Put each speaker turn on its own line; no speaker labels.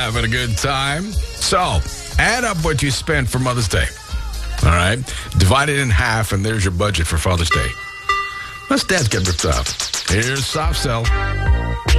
having a good time? So, add up what you spent for Mother's Day. All right? Divide it in half, and there's your budget for Father's Day. Most dads get ripped off. Here's Soft Cell.